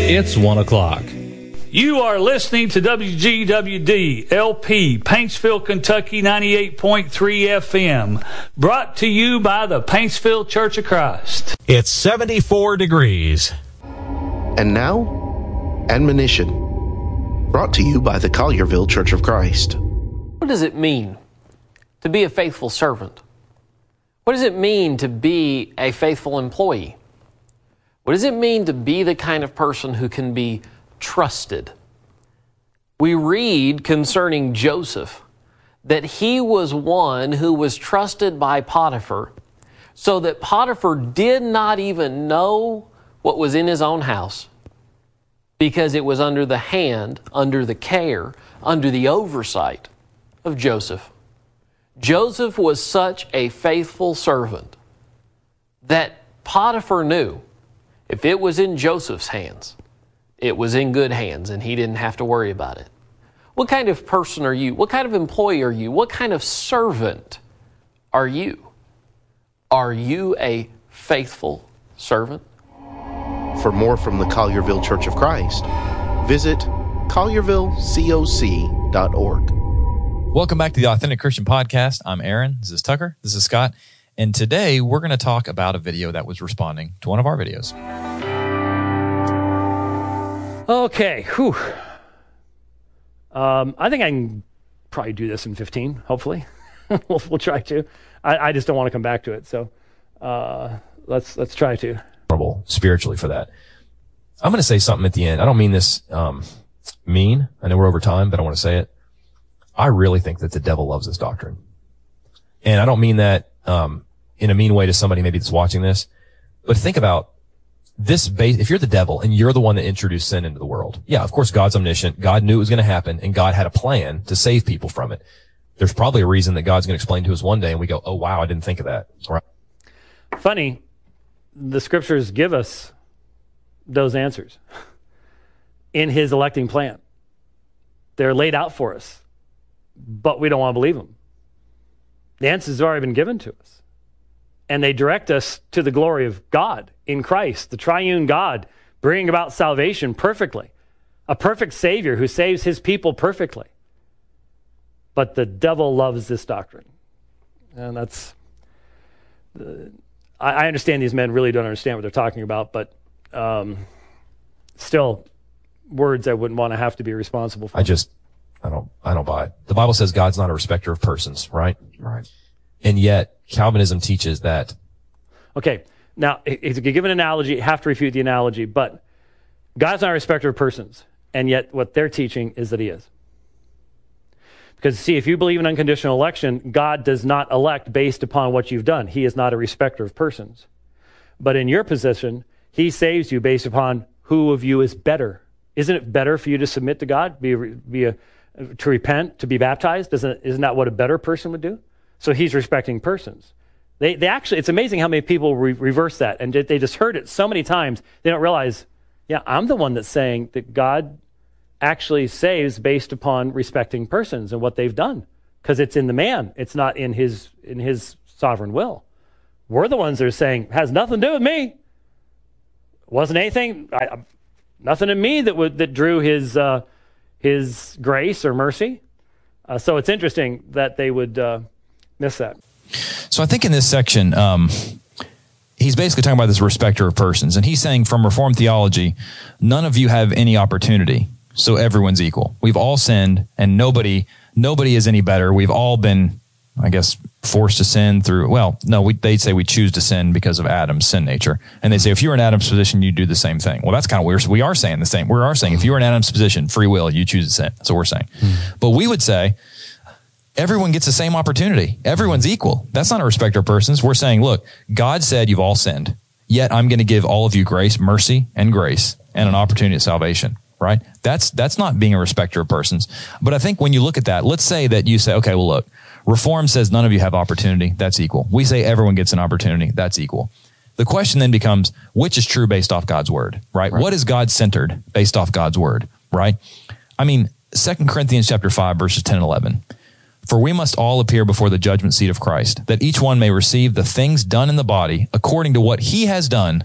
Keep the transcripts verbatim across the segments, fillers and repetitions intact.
It's one o'clock. You are listening to W G W D L P, Paintsville, Kentucky, ninety-eight point three F M, brought to you by the Paintsville Church of Christ. It's seventy-four degrees. And now, admonition, brought to you by the Collierville Church of Christ. What does it mean to be a faithful servant? What does it mean to be a faithful employee? What does it mean to be the kind of person who can be trusted? We read concerning Joseph that he was one who was trusted by Potiphar, so that Potiphar did not even know what was in his own house, because it was under the hand, under the care, under the oversight of Joseph. Joseph was such a faithful servant that Potiphar knew if it was in Joseph's hands, it was in good hands, and he didn't have to worry about it. What kind of person are you? What kind of employee are you? What kind of servant are you? Are you a faithful servant? For more from the Collierville Church of Christ, visit collierville coc dot org. Welcome back to the Authentic Christian Podcast. I'm Aaron. This is Tucker. This is Scott. And today we're going to talk about a video that was responding to one of our videos. Okay. Whew. Um, I think I can probably do this in fifteen, hopefully. we'll, we'll try to. I, I just don't want to come back to it. So uh, let's let's try to. Spiritually for that. I'm going to say something at the end. I don't mean this um, mean. I know we're over time, but I want to say it. I really think that the devil loves this doctrine. And I don't mean that um, in a mean way to somebody maybe that's watching this, but think about this base. If you're the devil and you're the one that introduced sin into the world, yeah, of course, God's omniscient. God knew it was going to happen, and God had a plan to save people from it. There's probably a reason that God's going to explain to us one day, and we go, oh, wow, I didn't think of that. Right. Funny, the scriptures give us those answers in his electing plan. They're laid out for us, but we don't want to believe them. The answers have already been given to us, and they direct us to the glory of God in Christ, the triune God, bringing about salvation perfectly, a perfect Savior who saves his people perfectly. But the devil loves this doctrine, and that's... Uh, I understand these men really don't understand what they're talking about, but um, still, words I wouldn't want to have to be responsible for. I just, I don't, I don't buy it. The Bible says God's not a respecter of persons, right? Right. And yet, Calvinism teaches that. Okay, now, to give an analogy, you have to refute the analogy, but God's not a respecter of persons, and yet what they're teaching is that he is. Because, see, if you believe in unconditional election, God does not elect based upon what you've done. He is not a respecter of persons. But in your position, he saves you based upon who of you is better. Isn't it better for you to submit to God, be, be a, to repent, to be baptized? Doesn't, isn't that what a better person would do? So he's respecting persons. They, they actually, it's amazing how many people re- reverse that, and they just heard it so many times, they don't realize, yeah, I'm the one that's saying that God actually saves based upon respecting persons and what they've done, because it's in the man. It's not in his in his sovereign will. We're the ones that are saying, has nothing to do with me. Wasn't anything, I, nothing in me that would that drew his uh, his grace or mercy. Uh, so it's interesting that they would uh, miss that. So I think in this section, um, he's basically talking about this respecter of persons, and he's saying from Reformed theology, none of you have any opportunity. So everyone's equal. We've all sinned, and nobody nobody is any better. We've all been, I guess, forced to sin through, well, no, we, they'd say we choose to sin because of Adam's sin nature. And they say, if you were in Adam's position, you do the same thing. Well, that's kind of weird. So we are saying the same. We are saying, if you were in Adam's position, free will, you choose to sin. That's what we're saying. Mm. But we would say, everyone gets the same opportunity. Everyone's equal. That's not a respecter of persons. We're saying, look, God said you've all sinned, yet I'm going to give all of you grace, mercy, and grace, and an opportunity of salvation. Right? That's, that's not being a respecter of persons. But I think when you look at that, let's say that you say, okay, well, look, Reform says none of you have opportunity. That's equal. We say everyone gets an opportunity. That's equal. The question then becomes, which is true based off God's word, right? right. What is God-centered based off God's word, right? I mean, Second Corinthians chapter five, verses ten and eleven. For we must all appear before the judgment seat of Christ, that each one may receive the things done in the body according to what he has done,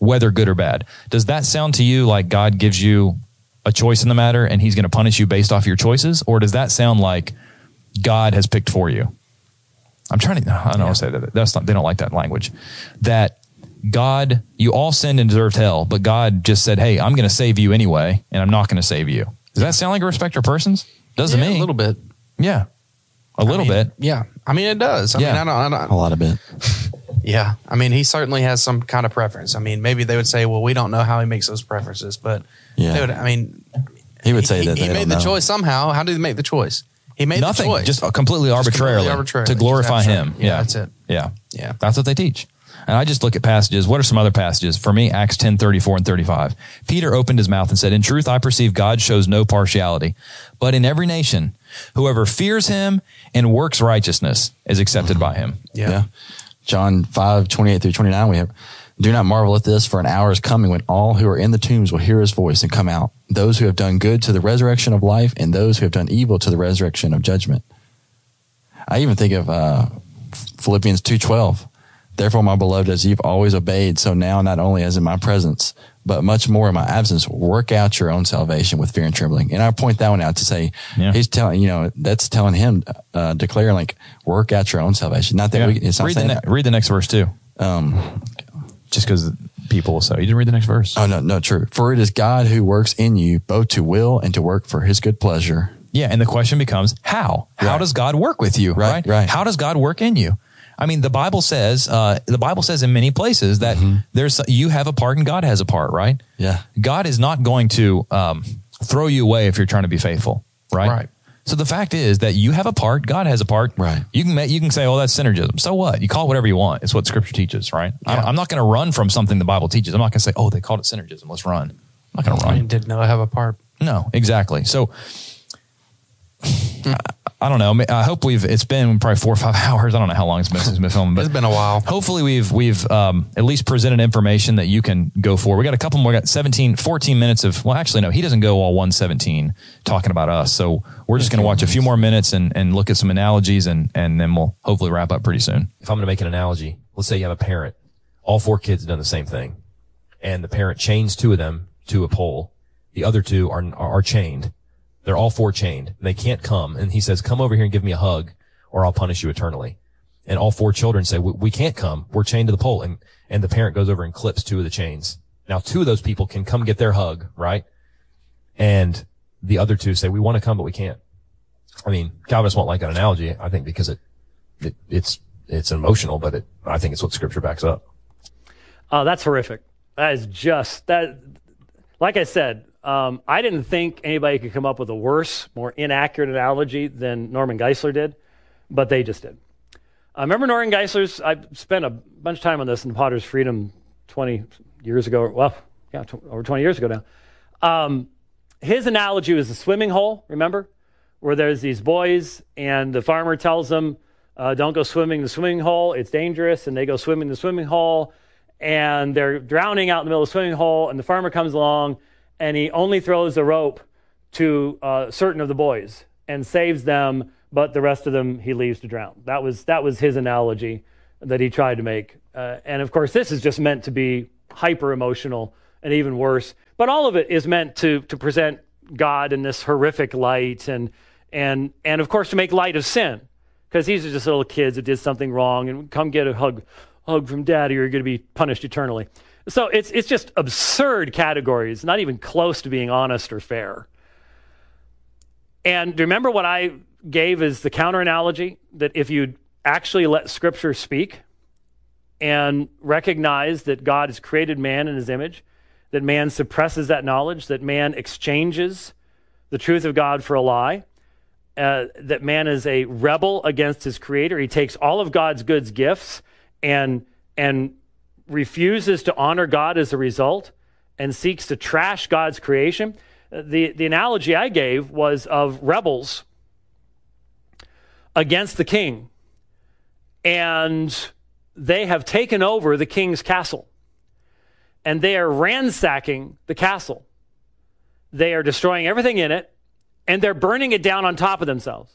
whether good or bad. Does that sound to you like God gives you a choice in the matter and he's going to punish you based off your choices? Or does that sound like God has picked for you? I'm trying to, I don't want to say that. That's not, they don't like that language. That God, you all sinned and deserved hell, but God just said, hey, I'm going to save you anyway, and I'm not going to save you. Does that sound like a respecter of persons? Doesn't yeah, me. A little bit. Yeah. A little I mean, bit. Yeah. I mean, it does. I Yeah. mean, I don't, I don't, A lot of bit. yeah. I mean, he certainly has some kind of preference. I mean, maybe they would say, well, we don't know how he makes those preferences, but Yeah. they would, I mean, He would say he, that he they made don't the know. choice somehow. How did he make the choice? He made Nothing. the choice. Just completely Just arbitrarily, completely arbitrarily. to glorify Just him. abstract. Yeah, that's it. Yeah. Yeah. That's what they teach. And I just look at passages. What are some other passages? For me, Acts ten, thirty-four and thirty-five. Peter opened his mouth and said, in truth, I perceive God shows no partiality, but in every nation, whoever fears him and works righteousness is accepted by him. Yeah. Yeah. John five, twenty-eight through twenty-nine, we have, do not marvel at this, for an hour is coming when all who are in the tombs will hear his voice and come out. Those who have done good to the resurrection of life, and those who have done evil to the resurrection of judgment. I even think of uh, Philippians two twelve. Therefore, my beloved, as you've always obeyed, so now not only as in my presence, but much more in my absence, work out your own salvation with fear and trembling. And I point that one out to say, Yeah. he's telling, you know, that's telling him, uh, declaring like, work out your own salvation. Not that Yeah. we, it's not read, the saying ne- that. read the next verse too. Um, Just because people will say, you didn't read the next verse. oh, no, no, true. For it is God who works in you both to will and to work for his good pleasure. Yeah, and the question becomes, how? How Right. does God work with you? Right, right. How does God work in you? I mean, the Bible says, uh, the Bible says in many places that there's you have a part and God has a part, right? Yeah. God is not going to um, throw you away if you're trying to be faithful, right? Right. So the fact is that you have a part, God has a part. Right. You can ma- you can say, oh, that's synergism. So what? You call it whatever you want. It's what Scripture teaches, right? I, I'm not going to run from something the Bible teaches. I'm not going to say, oh, they called it synergism. Let's run. I'm not going to I run. mean, didn't know I have a part. No, exactly. So I, I don't know. I hope we've, it's been probably four or five hours. I don't know how long it's been since we've been filming, but It's been a while. hopefully we've, we've, um, at least presented information that you can go for. We got a couple more, we got seventeen, fourteen minutes of, well, actually, no, he doesn't go all one seventeen talking about us. So we're just going to watch a few more minutes and, and look at some analogies and, and then we'll hopefully wrap up pretty soon. If I'm going to make an analogy, let's say you have a parent. All four kids have done the same thing. And the parent chains two of them to a pole. The other two are, are chained. They're all four chained. They can't come. And he says, come over here and give me a hug or I'll punish you eternally. And all four children say, we, we can't come. We're chained to the pole. And, and the parent goes over and clips two of the chains. Now, two of those people can come get their hug, right? And the other two say, we want to come, but we can't. I mean, Calvinists won't like that analogy, I think, because it, it it's, it's emotional, but it, I think it's what Scripture backs up. Oh, that's horrific. That is just that. Like I said, um, I didn't think anybody could come up with a worse, more inaccurate analogy than Norman Geisler did, but they just did. I remember Norman Geisler's. I spent a bunch of time on this in Potter's Freedom twenty years ago. Well, yeah, tw- over twenty years ago now. Um, his analogy was the swimming hole. Remember, where there's these boys and the farmer tells them, uh, "Don't go swimming in the swimming hole; it's dangerous." And they go swimming in the swimming hole. And they're drowning out in the middle of the swimming hole, and the farmer comes along, and he only throws a rope to uh, certain of the boys and saves them, but the rest of them he leaves to drown. That was that was his analogy that he tried to make. Uh, and of course, this is just meant to be hyper emotional and even worse. But all of it is meant to to present God in this horrific light, and and and of course to make light of sin, because these are just little kids that did something wrong, and come get a hug. hug from daddy or you're going to be punished eternally. So it's it's just absurd categories, not even close to being honest or fair. And remember what I gave as the counter analogy, that if you actually let Scripture speak and recognize that God has created man in his image, that man suppresses that knowledge, that man exchanges the truth of God for a lie, uh, that man is a rebel against his creator. He takes all of God's good gifts and and refuses to honor God as a result and seeks to trash God's creation. The, the analogy I gave was of rebels against the king, and they have taken over the king's castle, and they are ransacking the castle. They are destroying everything in it, and they're burning it down on top of themselves.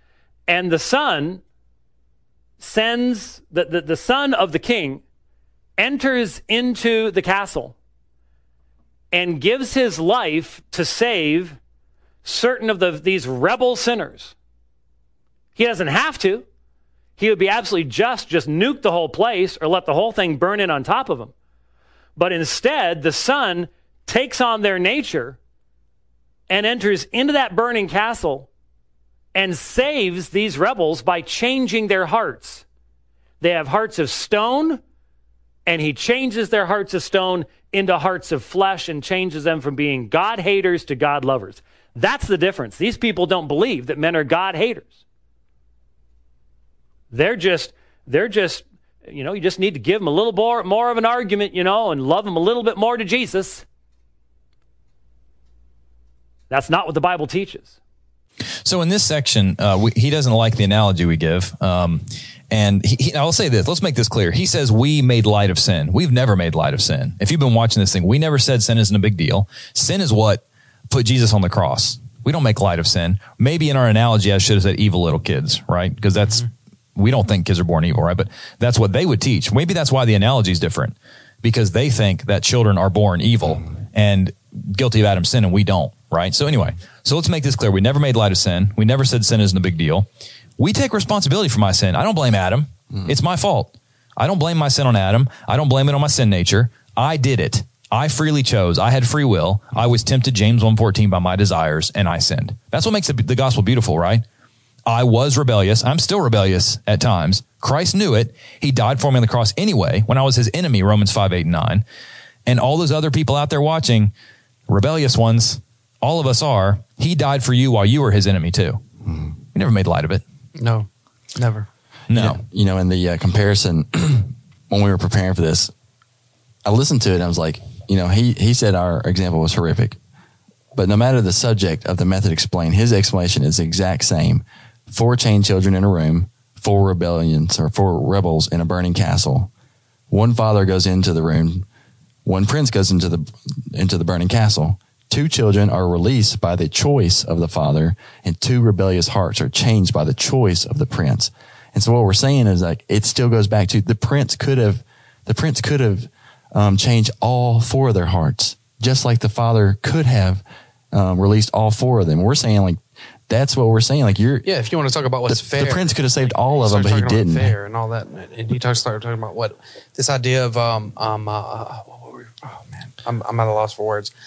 And the son sends, the, the, the son of the king enters into the castle and gives his life to save certain of the, these rebel sinners. He doesn't have to. He would be absolutely just, just nuke the whole place or let the whole thing burn in on top of him. But instead, the Son takes on their nature and enters into that burning castle and saves these rebels by changing their hearts. They have hearts of stone, and he changes their hearts of stone into hearts of flesh and changes them from being God haters to God lovers. That's the difference. These people don't believe that men are God haters. They're just, they're just, you know, you just need to give them a little more, more of an argument, you know, and love them a little bit more to Jesus. That's not what the Bible teaches. So in this section, uh, we, he doesn't like the analogy we give. Um, and he, he, I'll say this, let's make this clear. He says we made light of sin. We've never made light of sin. If you've been watching this thing, we never said sin isn't a big deal. Sin is what put Jesus on the cross. We don't make light of sin. Maybe in our analogy, I should have said evil little kids, right? Because that's, mm-hmm. we don't think kids are born evil, right? But that's what they would teach. Maybe that's why the analogy is different, because they think that children are born evil and guilty of Adam's sin, and we don't, right? So anyway, so let's make this clear. We never made light of sin. We never said sin isn't a big deal. We take responsibility for my sin. I don't blame Adam. Mm. It's my fault. I don't blame my sin on Adam. I don't blame it on my sin nature. I did it. I freely chose. I had free will. I was tempted, James one fourteen, by my desires, and I sinned. That's what makes the, the gospel beautiful, right? I was rebellious. I'm still rebellious at times. Christ knew it. He died for me on the cross anyway when I was his enemy, Romans five, eight, and nine. And all those other people out there watching, rebellious ones, all of us are. He died for you while you were his enemy too. Mm. We never made light of it. No, never. No. You know, you know in the uh, comparison, when we were preparing for this, I listened to it and I was like, you know, he, he said our example was horrific. But no matter the subject of the method explained, his explanation is the exact same. Four chained children in a room, four rebellions or four rebels in a burning castle. One father goes into the room. One prince goes into the into the burning castle. Two children are released by the choice of the father, and two rebellious hearts are changed by the choice of the prince. And so what we're saying is like it still goes back to the prince could have the prince could have um, changed all four of their hearts, just like the father could have um, released all four of them. We're saying like that's what we're saying. Like you're yeah. If you want to talk about what's the, fair, the prince could have saved all of them, but he didn't. Fair and all that, and he started talking about what this idea of um um uh, what were we, oh man, I'm I'm at a loss for words.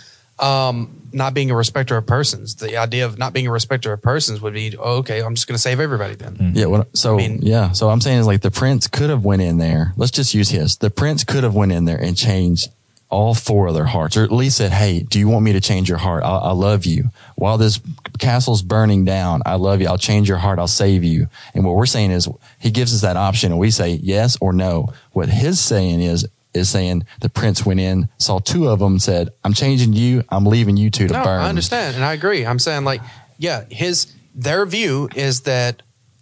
Um, not being a respecter of persons. The idea of not being a respecter of persons would be, oh, okay, I'm just going to save everybody then. Mm-hmm. Yeah. Well, so, I mean, yeah. So I'm saying is like the prince could have went in there. Let's just use his. The prince could have went in there and changed all four of their hearts, or at least said, hey, do you want me to change your heart? I, I love you. While this castle's burning down, I love you. I'll change your heart. I'll save you. And what we're saying is he gives us that option and we say yes or no. What his saying is, is saying the prince went in, saw two of them, said, I'm changing you. I'm leaving you two to no, burn. I understand. And I agree. I'm saying like, yeah, his, their view is that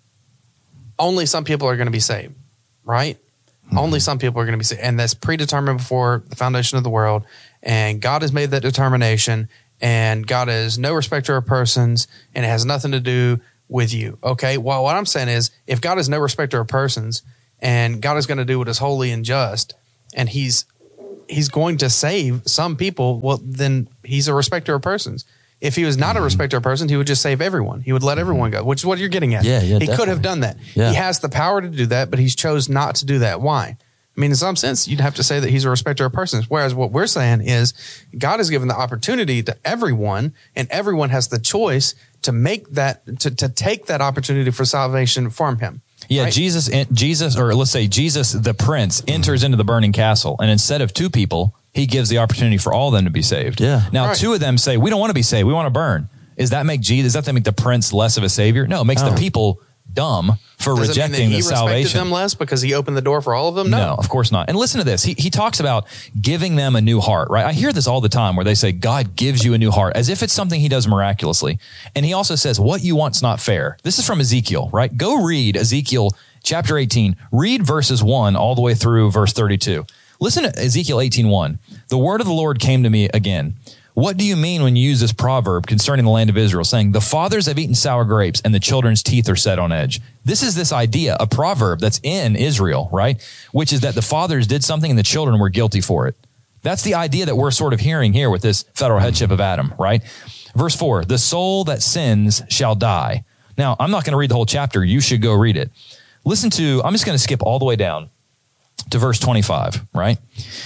only some people are going to be saved, right? Mm-hmm. Only some people are going to be saved. And that's predetermined before the foundation of the world. And God has made that determination, and God is no respecter of persons, and it has nothing to do with you. Okay. Well, what I'm saying is if God is no respecter of persons and God is going to do what is holy and just, and he's he's going to save some people, well, then he's a respecter of persons. If he was not a respecter of persons, he would just save everyone. He would let everyone go, which is what you're getting at. Yeah, yeah, he definitely. could have done that. Yeah. He has the power to do that, but he's chose not to do that. Why? I mean, in some sense, you'd have to say that he's a respecter of persons. Whereas what we're saying is God has given the opportunity to everyone, and everyone has the choice to make that, to, to take that opportunity for salvation from him. Yeah, right? Jesus, Jesus, or let's say Jesus, the prince, enters into the burning castle, and instead of two people, he gives the opportunity for all of them to be saved. Yeah. Now, right. two of them say, we don't want to be saved. We want to burn. Is that make Jesus, does that make the prince less of a savior? No, it makes Oh. the people dumb for Does rejecting it mean that the he salvation. respected them less because he opened the door for all of them? No. No, of course not. And listen to this. He he talks about giving them a new heart, right? I hear this all the time where they say God gives you a new heart as if it's something he does miraculously. And he also says what you want's not fair. This is from Ezekiel, right? Go read Ezekiel chapter eighteen. Read verses one all the way through verse thirty-two. Listen to Ezekiel eighteen one. The word of the Lord came to me again. What do you mean when you use this proverb concerning the land of Israel, saying, the fathers have eaten sour grapes and the children's teeth are set on edge? This is this idea, a proverb that's in Israel, right? Which is that the fathers did something and the children were guilty for it. That's the idea that we're sort of hearing here with this federal headship of Adam, right? Verse four, the soul that sins shall die. Now, I'm not going to read the whole chapter. You should go read it. Listen to, I'm just going to skip all the way down to verse twenty-five, right?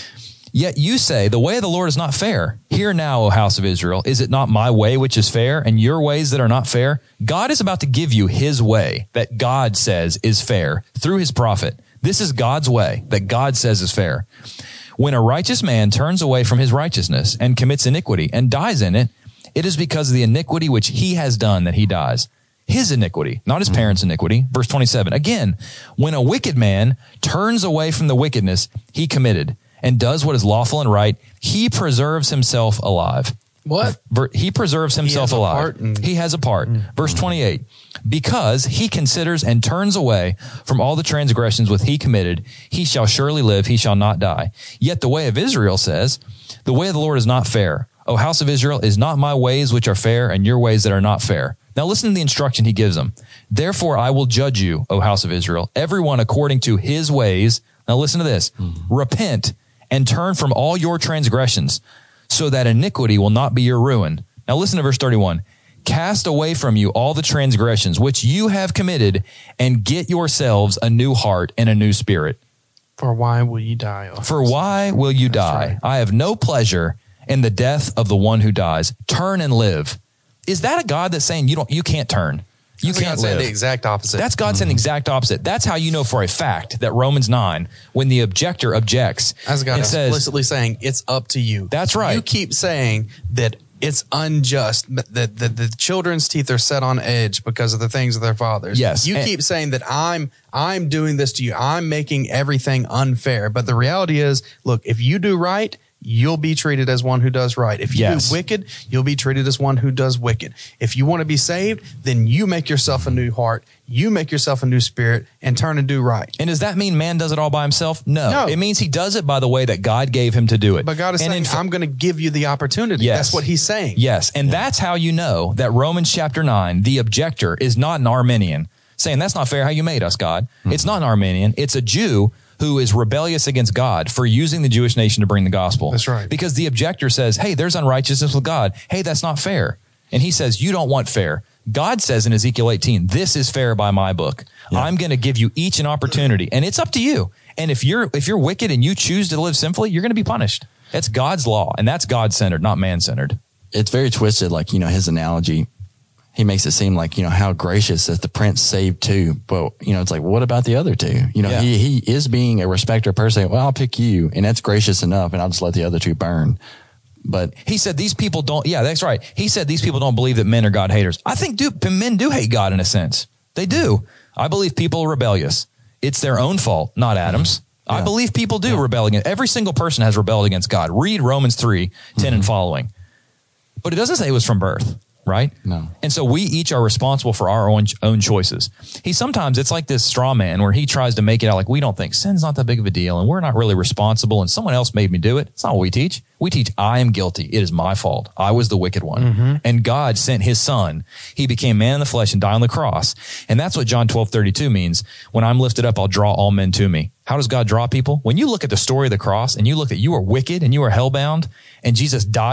Yet you say, the way of the Lord is not fair. Hear now, O house of Israel, is it not my way which is fair, and your ways that are not fair? God is about to give you his way that God says is fair through his prophet. This is God's way that God says is fair. When a righteous man turns away from his righteousness and commits iniquity and dies in it, it is because of the iniquity which he has done that he dies. His iniquity, not his parents' iniquity. Verse twenty-seven. Again, when a wicked man turns away from the wickedness he committed and does what is lawful and right, he preserves himself alive. What? He preserves himself he alive. In- he has a part. Mm-hmm. Verse twenty-eight. Because he considers and turns away from all the transgressions which he committed, he shall surely live, he shall not die. Yet the way of Israel says, the way of the Lord is not fair. O house of Israel, is not my ways which are fair and your ways that are not fair. Now listen to the instruction he gives them. Therefore I will judge you, O house of Israel, everyone according to his ways. Now listen to this. Mm-hmm. Repent and turn from all your transgressions, so that iniquity will not be your ruin. Now listen to verse thirty-one. Cast away from you all the transgressions which you have committed, and get yourselves a new heart and a new spirit. For why will you die? Oh, For why will you That's die? Right. I have no pleasure in the death of the one who dies. Turn and live. Is that a God that's saying you don't, you can't turn? You That's can't God live. the exact opposite. That's God saying the exact opposite. That's how you know for a fact that Romans nine, when the objector objects, As God and is says, explicitly saying, it's up to you. That's right. You keep saying that it's unjust, that the, the, the children's teeth are set on edge because of the things of their fathers. Yes. You And- keep saying that I'm I'm doing this to you. I'm making everything unfair. But the reality is, look, if you do right, you'll be treated as one who does right. If you Yes. do wicked, you'll be treated as one who does wicked. If you want to be saved, then you make yourself a new heart, you make yourself a new spirit, and turn and do right. And does that mean man does it all by himself? No. No. It means he does it by the way that God gave him to do it. But God is And saying, in fa- I'm going to give you the opportunity. Yes. That's what he's saying. Yes. And that's how you know that Romans chapter nine, the objector is not an Arminian saying that's not fair how you made us, God. Mm-hmm. It's not an Arminian. It's a Jew who is rebellious against God for using the Jewish nation to bring the gospel. That's right. Because the objector says, hey, there's unrighteousness with God. Hey, that's not fair. And he says, you don't want fair. God says in Ezekiel eighteen, this is fair by my book. Yeah. I'm going to give you each an opportunity, and it's up to you. And if you're if you're wicked and you choose to live sinfully, you're going to be punished. That's God's law, and that's God-centered, not man-centered. It's very twisted. Like, you know, his analogy, he makes it seem like, you know, how gracious that the prince saved two. But, you know, it's like, what about the other two? You know, Yeah. he, he is being a respecter person. Well, I'll pick you, and that's gracious enough, and I'll just let the other two burn. But He said these people don't, yeah, that's right. He said these people don't believe that men are God haters. I think do, men do hate God in a sense. They do. I believe people are rebellious. It's their own fault, not Adam's. Yeah. I believe people do yeah. rebel against, every single person has rebelled against God. Read Romans three, ten mm-hmm. and following. But it doesn't say it was from birth, right? No. And so we each are responsible for our own, own choices. He sometimes, it's like this straw man where he tries to make it out like we don't think sin's not that big of a deal and we're not really responsible and someone else made me do it. It's not what we teach. We teach I am guilty. It is my fault. I was the wicked one. Mm-hmm. And God sent his son. He became man in the flesh and died on the cross. And that's what John twelve thirty-two means. When I'm lifted up, I'll draw all men to me. How does God draw people? When you look at the story of the cross and you look that you are wicked and you are hellbound and Jesus died